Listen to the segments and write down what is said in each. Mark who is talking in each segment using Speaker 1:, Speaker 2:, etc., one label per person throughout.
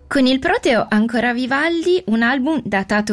Speaker 1: Con il Proteo ancora Vivaldi, un album datato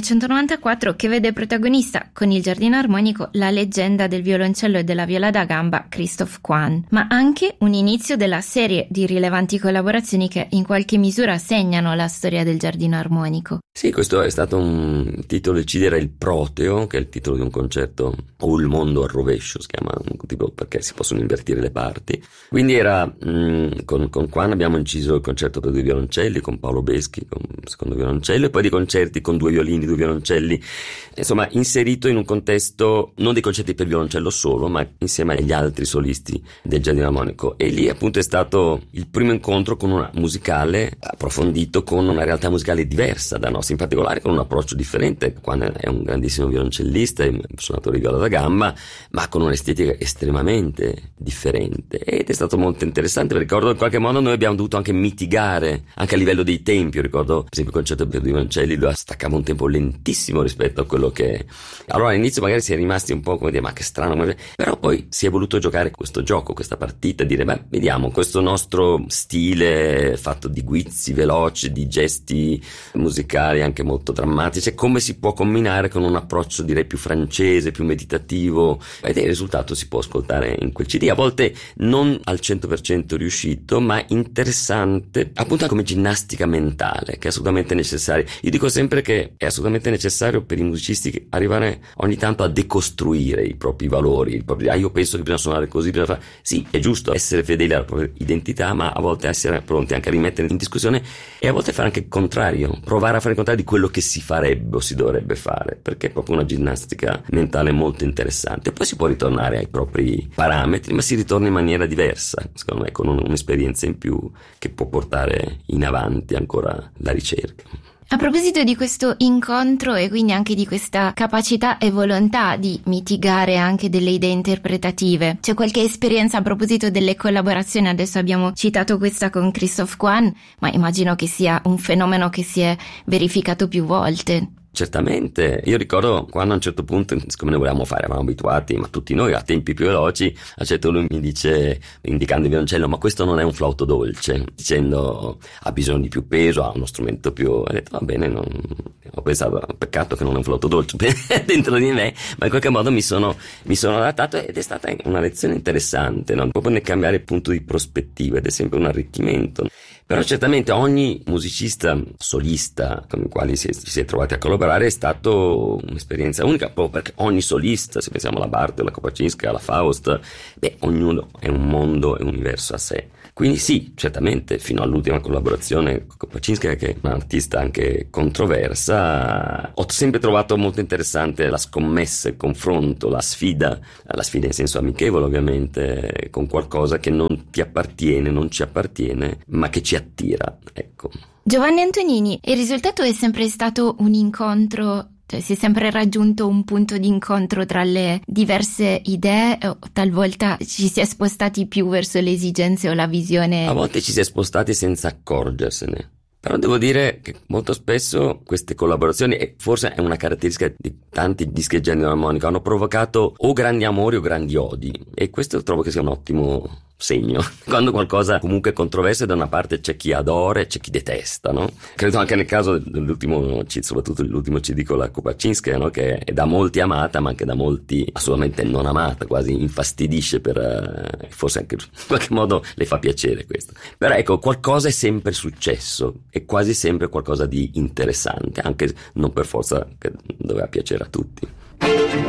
Speaker 1: 1994 che vede protagonista con il Giardino Armonico la leggenda del violoncello e della viola da gamba Christoph Kwan, ma anche un inizio della serie di rilevanti collaborazioni che in qualche misura segnano la storia del Giardino Armonico.
Speaker 2: Sì, questo è stato un titolo, era il Proteo, che è il titolo di un concerto, o Il mondo al rovescio si chiama, tipo perché si possono invertire le parti. Quindi era con Kwan abbiamo inciso il concerto per due violoncelli, con Paolo Beschi con secondo violoncello, e poi dei concerti con due violini, due violoncelli, insomma inserito in un contesto non dei concerti per violoncello solo, ma insieme agli altri solisti del Giardino Armonico. E lì appunto è stato il primo incontro con una musicale approfondito, con una realtà musicale diversa da nostra, in particolare con un approccio differente. Quan è un grandissimo violoncellista e suonatore di viola da gamba, ma con un'estetica estremamente differente, ed è stato molto interessante. Ricordo in qualche modo noi abbiamo dovuto anche mitigare anche a livello dei tempi. Io ricordo per esempio il concerto per due violoncelli, lui staccava un tempo lentissimo rispetto a quello che allora all'inizio magari si è rimasti un po' come dire ma che strano, però poi si è voluto giocare questo gioco, questa partita, dire beh vediamo questo nostro stile fatto di guizzi veloci, di gesti musicali anche molto drammatici, come si può combinare con un approccio direi più francese, più meditativo, ed il risultato si può ascoltare in quel CD, a volte non al 100% riuscito, ma interessante appunto come ginnastica mentale, che è assolutamente necessaria. Io dico sempre che è assolutamente necessario per i musicisti arrivare ogni tanto a decostruire i propri valori, io penso che bisogna suonare così, bisogna fare. Sì, è giusto essere fedeli alla propria identità, ma a volte essere pronti anche a rimettere in discussione e a volte fare anche il contrario, provare a fare il contrario di quello che si farebbe o si dovrebbe fare, perché è proprio una ginnastica mentale molto interessante. Poi si può ritornare ai propri parametri, ma si ritorna in maniera diversa, secondo me, con un'esperienza in più che può portare in avanti ancora la ricerca.
Speaker 1: A proposito di questo incontro e quindi anche di questa capacità e volontà di mitigare anche delle idee interpretative, c'è qualche esperienza a proposito delle collaborazioni? Adesso abbiamo citato questa con Christoph Kwan, ma immagino che sia un fenomeno che si è verificato più volte.
Speaker 2: Certamente, io ricordo quando a un certo punto, siccome ne volevamo fare, eravamo abituati, ma tutti noi a tempi più veloci, a un certo punto lui mi dice, indicando il violoncello, ma questo non è un flauto dolce, dicendo ha bisogno di più peso, ha uno strumento più. Ho detto va bene, ho pensato peccato che non è un flauto dolce dentro di me, ma in qualche modo mi sono adattato, ed è stata una lezione interessante, no? Proprio nel cambiare punto di prospettiva, ed è sempre un arricchimento. Però certamente ogni musicista solista con il quale si è trovati a collaborare è stato un'esperienza unica, proprio perché ogni solista, se pensiamo alla Bartók, alla Kopaczynska, alla Faust, ognuno è un mondo, è un universo a sé. Quindi sì, certamente, fino all'ultima collaborazione con Kopaczynska, che è un'artista anche controversa, ho sempre trovato molto interessante la scommessa, il confronto, la sfida in senso amichevole ovviamente, con qualcosa che non ti appartiene, non ci appartiene, ma che ci attira, ecco.
Speaker 1: Giovanni Antonini, il risultato è sempre stato un incontro, cioè si è sempre raggiunto un punto di incontro tra le diverse idee, o talvolta ci si è spostati più verso le esigenze o la visione?
Speaker 2: A volte ci si è spostati senza accorgersene. Però devo dire che molto spesso queste collaborazioni, e forse è una caratteristica di tanti dischi del Giardino Armonico, hanno provocato o grandi amori o grandi odi, e questo trovo che sia un ottimo segno. Quando qualcosa comunque è controverso, da una parte c'è chi adora e c'è chi detesta, no? Credo anche nel caso dell'ultimo, soprattutto l'ultimo CD con la Kopaczynska, no? Che è da molti amata, ma anche da molti assolutamente non amata, quasi infastidisce forse anche in qualche modo le fa piacere questo. Però ecco, qualcosa è sempre successo, e quasi sempre qualcosa di interessante, anche non per forza che doveva piacere a tutti.